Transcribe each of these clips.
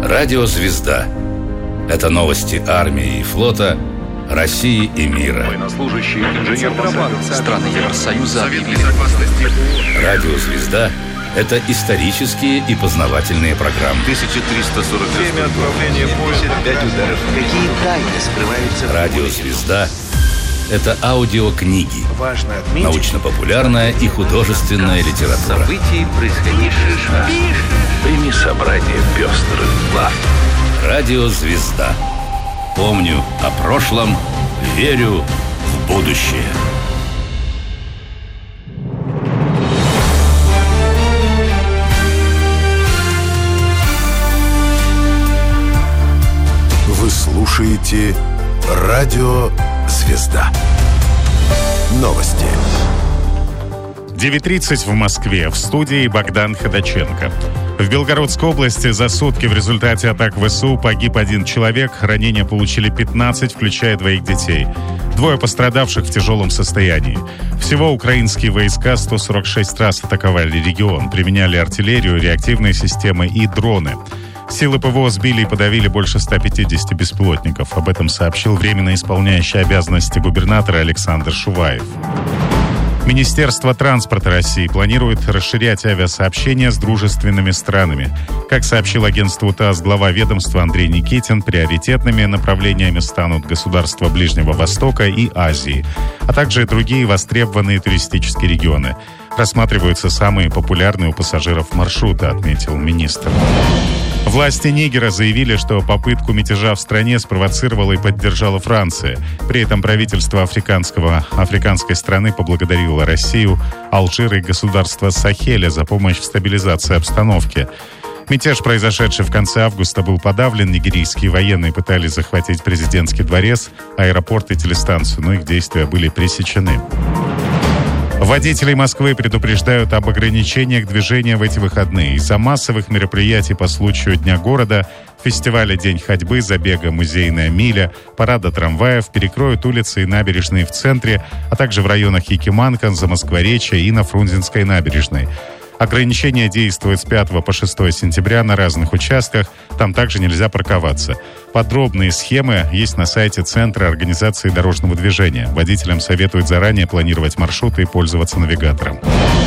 Радио «Звезда». Это новости армии и флота, России и мира. Военнослужащие, страны Евросоюза объявили. Радио «Звезда» — это исторические и познавательные программы. 1340. Время отправления поезда. 5 ударов. Какие тайны скрываются в Радио «Звезда» — это аудиокниги, Важно отметить. научно-популярная и художественная литература. Событий, происходивших на... Прими собрание пестрых глав. Радио «Звезда». Помню о прошлом, верю в будущее. Вы слушаете Радио «Звезда». Новости. 9:30 в Москве. В студии Богдан Ходаченко. В Белгородской области за сутки в результате атак ВСУ погиб 1 человек. Ранения получили 15, включая 2 детей. 2 пострадавших в тяжелом состоянии. Всего украинские войска 146 раз атаковали регион. Применяли артиллерию, реактивные системы и дроны. Силы ПВО сбили и подавили больше 150 беспилотников. Об этом сообщил временно исполняющий обязанности губернатора Александр Шуваев. Министерство транспорта России планирует расширять авиасообщения с дружественными странами. Как сообщил агентству ТАСС глава ведомства Андрей Никитин, приоритетными направлениями станут государства Ближнего Востока и Азии, а также другие востребованные туристические регионы. Рассматриваются самые популярные у пассажиров маршруты, отметил министр. Власти Нигера заявили, что попытку мятежа в стране спровоцировала и поддержала Франция. При этом правительство африканской страны поблагодарило Россию, Алжир и государство Сахеля за помощь в стабилизации обстановки. Мятеж, произошедший в конце августа, был подавлен. Нигерийские военные пытались захватить президентский дворец, аэропорт и телестанцию, но их действия были пресечены. Водителей Москвы предупреждают об ограничениях движения в эти выходные. Из-за массовых мероприятий по случаю Дня города, фестиваля «День ходьбы», забега «Музейная миля», парада трамваев перекроют улицы и набережные в центре, а также в районах Якиманка, Замоскворечья и на Фрунзенской набережной. Ограничения действуют с 5 по 6 сентября на разных участках. Там также нельзя парковаться. Подробные схемы есть на сайте Центра организации дорожного движения. Водителям советуют заранее планировать маршруты и пользоваться навигатором.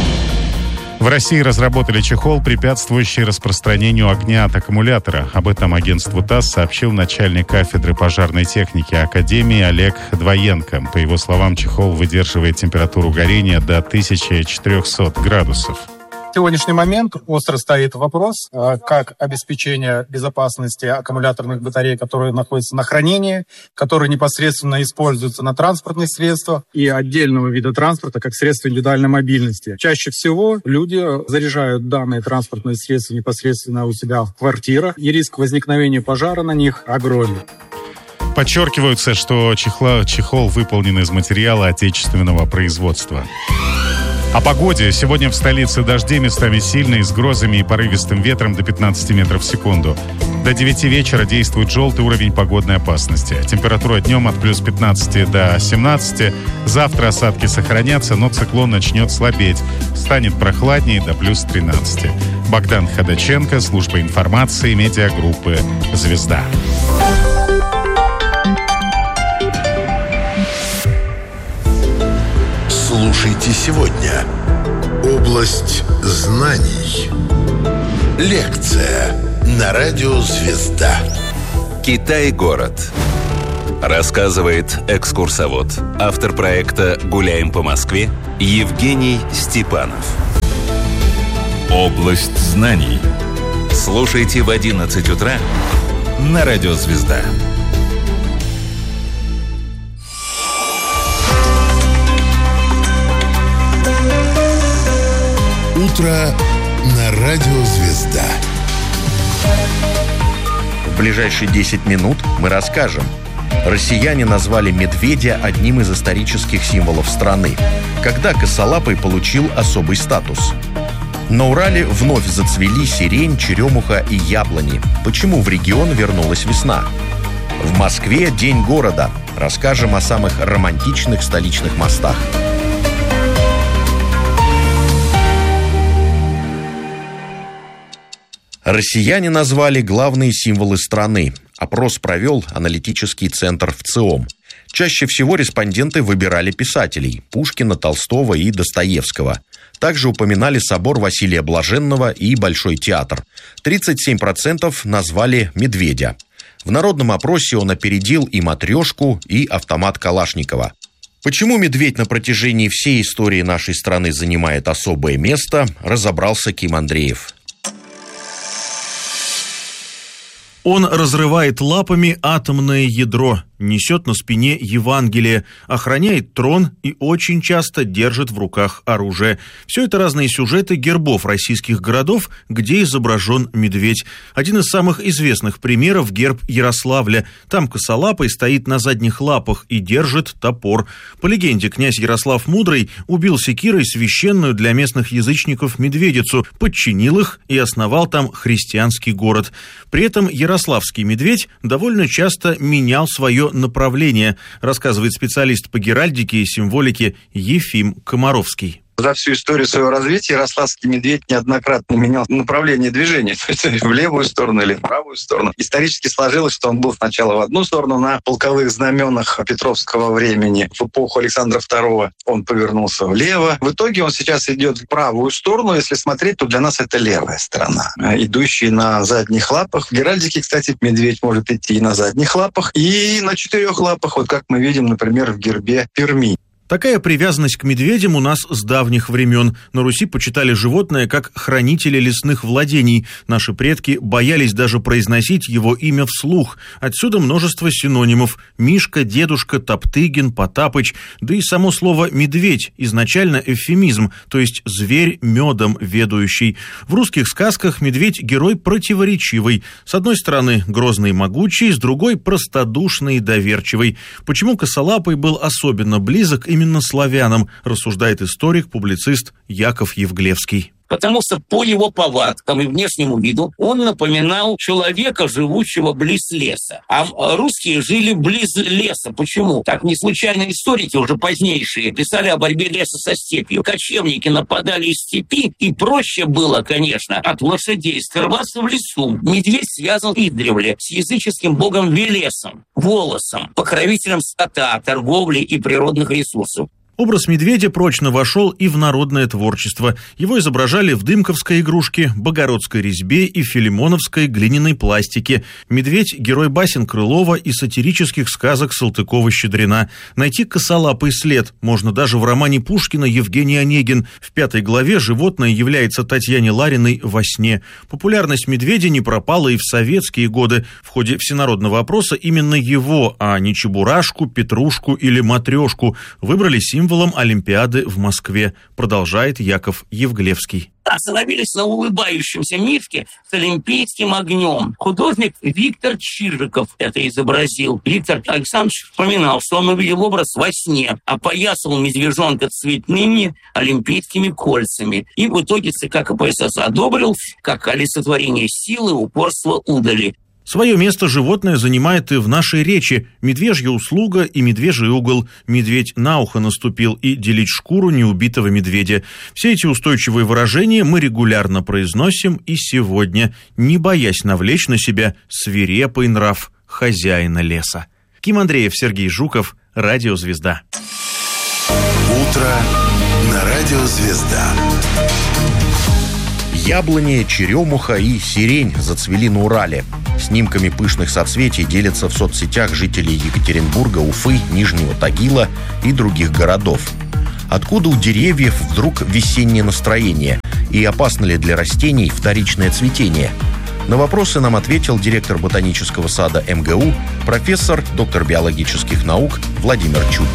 В России разработали чехол, препятствующий распространению огня от аккумулятора. Об этом агентству ТАСС сообщил начальник кафедры пожарной техники Академии Олег Двоенко. По его словам, чехол выдерживает температуру горения до 1400 градусов. В сегодняшний момент остро стоит вопрос, как обеспечение безопасности аккумуляторных батарей, которые находятся на хранении, которые непосредственно используются на транспортных средствах и отдельного вида транспорта, как средство индивидуальной мобильности. Чаще всего люди заряжают данные транспортные средства непосредственно у себя в квартирах, и риск возникновения пожара на них огромен. Подчеркивается, что чехол выполнен из материала отечественного производства. О погоде. Сегодня в столице дожди, местами сильные, с грозами и порывистым ветром до 15 метров в секунду. До 9 вечера действует желтый уровень погодной опасности. Температура днем от плюс 15 до 17. Завтра осадки сохранятся, но циклон начнет слабеть. Станет прохладнее до плюс 13. Богдан Ходаченко, служба информации, медиагруппы «Звезда». Слушайте сегодня. Область знаний. Лекция на Радио «Звезда». Китай-город. Рассказывает экскурсовод, автор проекта «Гуляем по Москве» Евгений Степанов. Область знаний. Слушайте в 11 утра на Радио «Звезда». Утро на Радио «Звезда». В ближайшие 10 минут мы расскажем. Россияне назвали медведя одним из исторических символов страны. Когда косолапый получил особый статус? На Урале вновь зацвели сирень, черемуха и яблони. Почему в регион вернулась весна? В Москве День города. Расскажем о самых романтичных столичных мостах. Россияне назвали главные символы страны. Опрос провел аналитический центр ВЦИОМ. Чаще всего респонденты выбирали писателей – Пушкина, Толстого и Достоевского. Также упоминали собор Василия Блаженного и Большой театр. 37% назвали медведя. В народном опросе он опередил и матрешку, и автомат Калашникова. Почему медведь на протяжении всей истории нашей страны занимает особое место, разобрался Ким Андреев. Он разрывает лапами атомное ядро, несет на спине Евангелие, охраняет трон и очень часто держит в руках оружие. Все это разные сюжеты гербов российских городов, где изображен медведь. Один из самых известных примеров – герб Ярославля. Там косолапый стоит на задних лапах и держит топор. По легенде, князь Ярослав Мудрый убил секирой священную для местных язычников медведицу, подчинил их и основал там христианский город. При этом ярославский медведь довольно часто менял свое направление, рассказывает специалист по геральдике и символике Ефим Комаровский. За всю историю своего развития ярославский медведь неоднократно менял направление движения, то есть в левую сторону или в правую сторону. Исторически сложилось, что он был сначала в одну сторону на полковых знаменах Петровского времени. В эпоху Александра II он повернулся влево. В итоге он сейчас идет в правую сторону. Если смотреть, то для нас это левая сторона, идущий на задних лапах. В геральдике, кстати, медведь может идти и на задних лапах, и на 4 лапах, вот как мы видим, например, в гербе Перми. Такая привязанность к медведям у нас с давних времен. На Руси почитали животное как хранителя лесных владений. Наши предки боялись даже произносить его имя вслух. Отсюда множество синонимов: Мишка, Дедушка, Топтыгин, Потапыч. Да и само слово «медведь» изначально эвфемизм, то есть зверь медом ведающий. В русских сказках медведь – герой противоречивый. С одной стороны грозный и могучий, с другой – простодушный и доверчивый. Почему косолапый был особенно близок именно славянам, рассуждает историк-публицист Яков Евглевский. Потому что по его повадкам и внешнему виду он напоминал человека, живущего близ леса. А русские жили близ леса. Почему? Так не случайно историки, уже позднейшие, писали о борьбе леса со степью. Кочевники нападали из степи, и проще было, конечно, от лошадей скрываться в лесу. Медведь связан издревле с языческим богом Велесом, Волосом, покровителем скота, торговли и природных ресурсов. Образ медведя прочно вошел и в народное творчество. Его изображали в дымковской игрушке, богородской резьбе и филимоновской глиняной пластике. Медведь – герой басен Крылова и сатирических сказок Салтыкова-Щедрина. Найти косолапый след можно даже в романе Пушкина «Евгений Онегин». В 5 главе животное является Татьяне Лариной во сне. Популярность медведя не пропала и в советские годы. В ходе всенародного опроса именно его, а не Чебурашку, Петрушку или Матрешку, выбрали символом Олимпиады в Москве, продолжает Яков Евглевский. Остановились на улыбающемся мишке с олимпийским огнем. Художник Виктор Чижиков это изобразил. Виктор Александрович вспоминал, что он увидел образ во сне, опоясал медвежонка цветными олимпийскими кольцами. И в итоге ЦК КПСС одобрил как олицетворение силы, упорства, удали. Свое место животное занимает и в нашей речи. Медвежья услуга и медвежий угол. Медведь на ухо наступил и делить шкуру неубитого медведя. Все эти устойчивые выражения мы регулярно произносим и сегодня, не боясь навлечь на себя свирепый нрав хозяина леса. Ким Андреев, Сергей Жуков, Радио Звезда. Утро на Радио Звезда. Яблони, черемуха и сирень зацвели на Урале. Снимками пышных соцветий делятся в соцсетях жители Екатеринбурга, Уфы, Нижнего Тагила и других городов. Откуда у деревьев вдруг весеннее настроение? И опасно ли для растений вторичное цветение? На вопросы нам ответил директор ботанического сада МГУ, профессор, доктор биологических наук Владимир Чуд.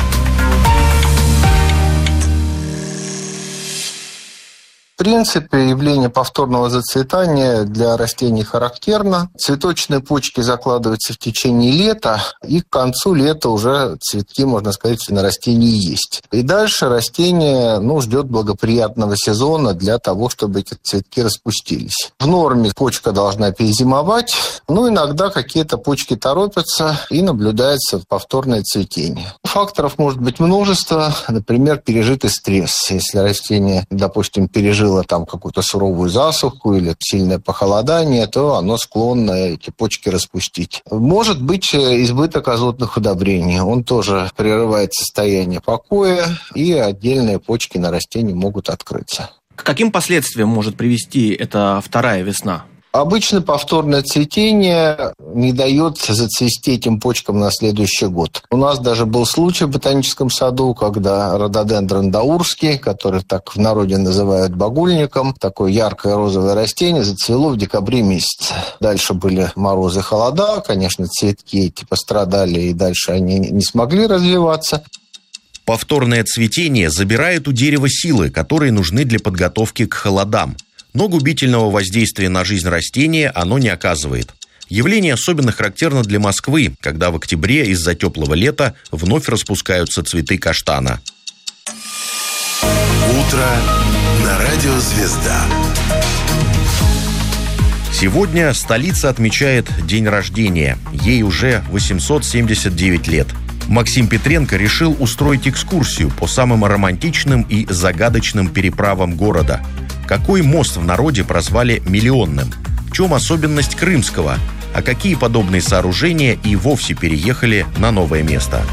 В принципе, явление повторного зацветания для растений характерно. Цветочные почки закладываются в течение лета, и к концу лета уже цветки, можно сказать, на растении есть. И дальше растение ждет благоприятного сезона для того, чтобы эти цветки распустились. В норме почка должна перезимовать, иногда какие-то почки торопятся, и наблюдается повторное цветение. В факторов может быть множество. Например, пережитый стресс. Если растение, допустим, пережило там какую-то суровую засуху или сильное похолодание, то оно склонно эти почки распустить. Может быть избыток азотных удобрений. Он тоже прерывает состояние покоя, и отдельные почки на растении могут открыться. К каким последствиям может привести эта вторая весна? Обычно повторное цветение не дает зацвести этим почкам на следующий год. У нас даже был случай в ботаническом саду, когда рододендрон даурский, который так в народе называют багульником, такое яркое розовое растение, зацвело в декабре месяце. Дальше были морозы, холода, конечно, цветки эти пострадали, и дальше они не смогли развиваться. Повторное цветение забирает у дерева силы, которые нужны для подготовки к холодам. Но губительного воздействия на жизнь растения оно не оказывает. Явление особенно характерно для Москвы, когда в октябре из-за теплого лета вновь распускаются цветы каштана. Утро на радио «Звезда». Сегодня столица отмечает день рождения. Ей уже 879 лет. Максим Петренко решил устроить экскурсию по самым романтичным и загадочным переправам города. Какой мост в народе прозвали «миллионным»? В чем особенность Крымского? А какие подобные сооружения и вовсе переехали на новое место?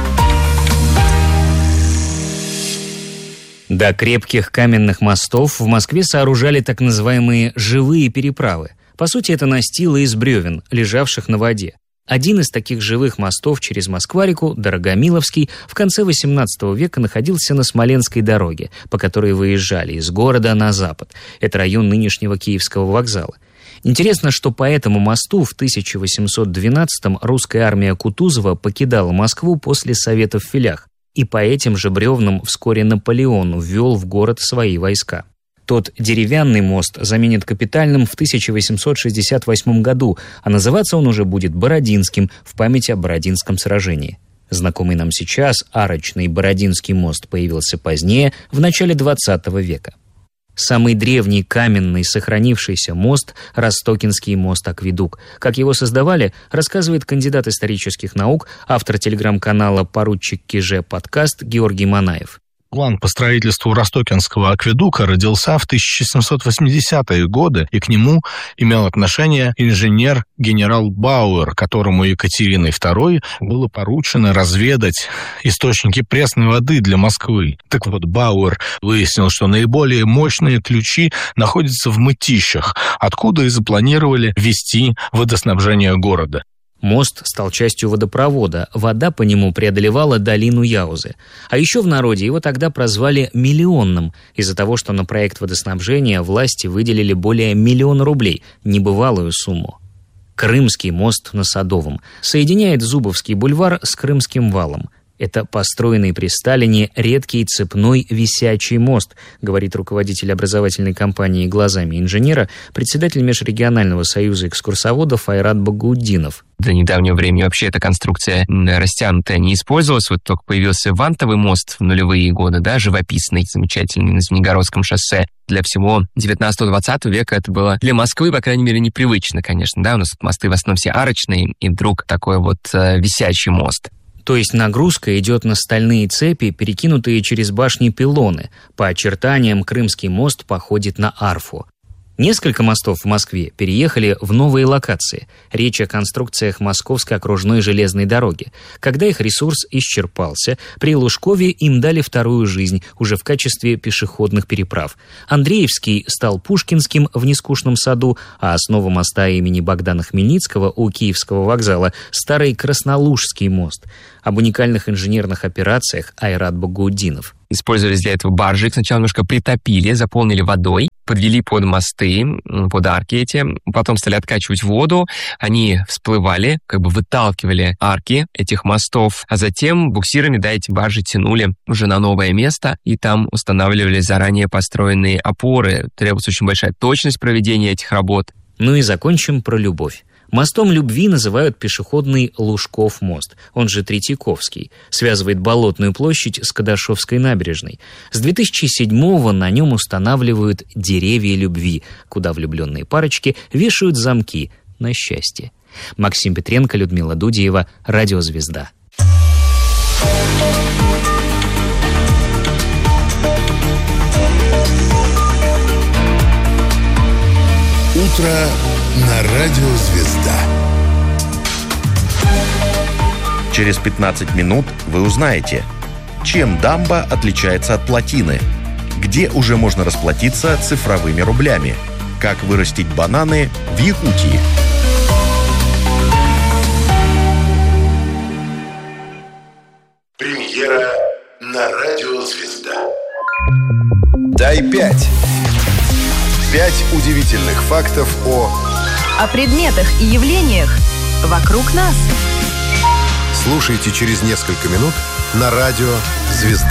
До крепких каменных мостов в Москве сооружали так называемые «живые переправы». По сути, это настилы из бревен, лежавших на воде. Один из таких живых мостов через Москва-реку, Дорогомиловский, в конце XVIII века находился на Смоленской дороге, по которой выезжали из города на запад. Это район нынешнего Киевского вокзала. Интересно, что по этому мосту в 1812-м русская армия Кутузова покидала Москву после советов в Филях, и по этим же бревнам вскоре Наполеон ввел в город свои войска. Тот деревянный мост заменит капитальным в 1868 году, а называться он уже будет Бородинским в память о Бородинском сражении. Знакомый нам сейчас арочный Бородинский мост появился позднее, в начале XX века. Самый древний каменный сохранившийся мост – Ростокинский мост-акведук. Как его создавали, рассказывает кандидат исторических наук, автор телеграм-канала «Поручик Киже подкаст» Георгий Манаев. План по строительству Ростокинского акведука родился в 1780-е годы, и к нему имел отношение инженер-генерал Бауэр, которому Екатериной II было поручено разведать источники пресной воды для Москвы. Так вот, Бауэр выяснил, что наиболее мощные ключи находятся в Мытищах, откуда и запланировали вести водоснабжение города. Мост стал частью водопровода, вода по нему преодолевала долину Яузы. А еще в народе его тогда прозвали «миллионным» из-за того, что на проект водоснабжения власти выделили более 1 миллиона рублей, небывалую сумму. Крымский мост на Садовом соединяет Зубовский бульвар с Крымским валом. Это построенный при Сталине редкий цепной висячий мост, говорит руководитель образовательной компании «Глазами инженера», председатель Межрегионального союза экскурсоводов Айрат Багаутдинов. До недавнего времени вообще эта конструкция растянутая не использовалась. Вот только появился вантовый мост в нулевые годы, да, живописный, замечательный, на Звенигородском шоссе. Для всего 19-20 века это было для Москвы, по крайней мере, непривычно, конечно, да. У нас тут мосты в основном все арочные, и вдруг такой вот висячий мост. То есть нагрузка идет на стальные цепи, перекинутые через башни-пилоны. По очертаниям Крымский мост походит на арфу. Несколько мостов в Москве переехали в новые локации. Речь о конструкциях Московской окружной железной дороги. Когда их ресурс исчерпался, при Лужкове им дали вторую жизнь, уже в качестве пешеходных переправ. Андреевский стал Пушкинским в Нескучном саду, а основа моста имени Богдана Хмельницкого у Киевского вокзала – старый Краснолужский мост. Об уникальных инженерных операциях Айрат Багаутдинов. Использовались для этого баржи, их сначала немножко притопили, заполнили водой, подвели под мосты, под арки эти, потом стали откачивать воду, они всплывали, как бы выталкивали арки этих мостов, а затем буксирами, да, эти баржи тянули уже на новое место, и там устанавливали заранее построенные опоры. Требуется очень большая точность проведения этих работ. Ну и закончим про любовь. Мостом любви называют пешеходный Лужков мост, он же Третьяковский, связывает Болотную площадь с Кадашовской набережной. С 2007-го на нем устанавливают деревья любви, куда влюбленные парочки вешают замки на счастье. Максим Петренко, Людмила Дудеева, Радио «Звезда». Утро на радио «Звезда». Через 15 минут вы узнаете, чем дамба отличается от плотины, где уже можно расплатиться цифровыми рублями, как вырастить бананы в Якутии. Премьера на радио «Звезда». Дай 5. 5 удивительных фактов о предметах и явлениях вокруг нас. Слушайте через несколько минут на радио «Звезда».